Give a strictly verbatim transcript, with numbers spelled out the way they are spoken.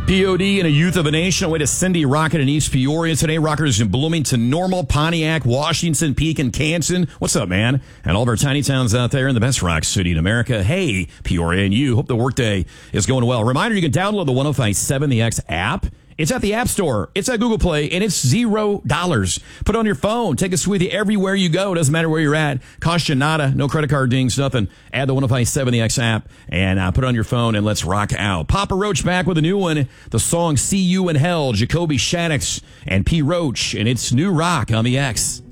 P O D and a Youth of a Nation away to Cindy Rocket in East Peoria today. Rockers in Bloomington, Normal, Pontiac, Washington, Pekin, Canton. What's up, man? And all of our tiny towns out there in the best rock city in America. Hey, Peoria and you. Hope the workday is going well. Reminder, you can download the one oh five point seven The X app. It's at the App Store. It's at Google Play, and it's zero dollars. Put it on your phone. Take us with you everywhere you go. Doesn't matter where you're at. Cost you nada. No credit card dings, nothing. Add the one oh five point seven The X app and uh, put it on your phone, and let's rock out. Papa Roach back with a new one. The song See You in Hell. Jacoby Shaddix and P. Roach, and it's new rock on the X.